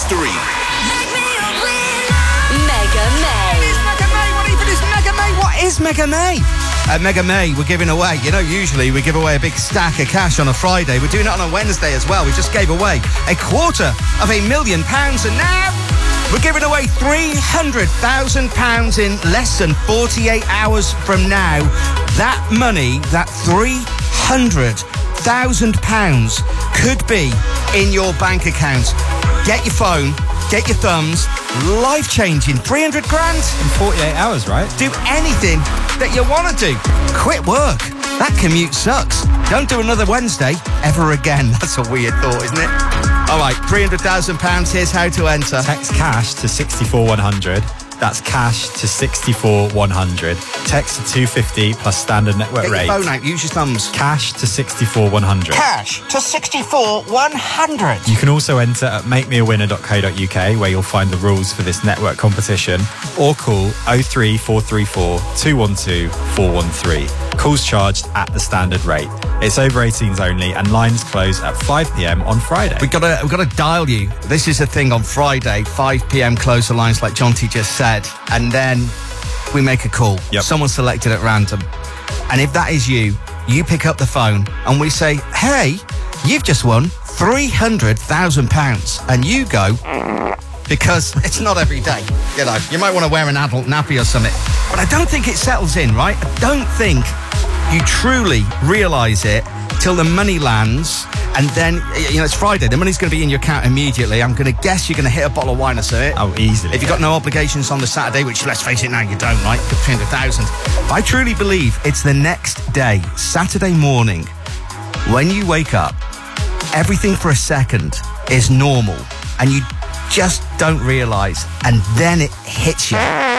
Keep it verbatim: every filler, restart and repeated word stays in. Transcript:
three. Mega May. What is Mega May? What even is Mega May? What is Mega May? At Mega May, we're giving away, you know, usually we give away a big stack of cash on a Friday. We're doing it on a Wednesday as well. We just gave away a quarter of a million pounds, and now we're giving away three hundred thousand pounds in less than forty-eight hours from now. That money, that three hundred thousand pounds, could be in your bank account. Get your phone, get your thumbs, life-changing, three hundred grand. In forty-eight hours, right? Do anything that you want to do. Quit work. That commute sucks. Don't do another Wednesday ever again. That's a weird thought, isn't it? All right, three hundred thousand pounds. Here's how to enter. Text cash to sixty-four one hundred. That's cash to sixty-four one hundred. Text to two fifty plus standard network Get rate. your phone out. Use your thumbs. Cash to sixty-four one hundred. Cash to sixty-four one hundred. You can also enter at make me a winner dot co dot uk, where you'll find the rules for this network competition, or call oh three four three four two one two four one three. Calls charged at the standard rate. It's over eighteens only, and lines close at five p.m. on Friday. We've got to, we've got to dial you. This is the thing on Friday, five p.m. close the lines like Jonty just said, and then we make a call. Yep. Someone selected at random. And if that is you, you pick up the phone and we say, hey, you've just won three hundred thousand pounds. And you go, because it's not every day. You know, you might want to wear an adult nappy or something. But I don't think it settles in, right? I don't think you truly realise it till the money lands, and then, you know, it's Friday, the money's going to be in your account immediately. I'm going to guess you're going to hit a bottle of wine or something. Oh, easily. If you've got no obligations on the Saturday, which, let's face it, now you don't, right? three hundred thousand. I truly believe it's the next day, Saturday morning, when you wake up, everything for a second is normal, and you just don't realise, and then it hits you.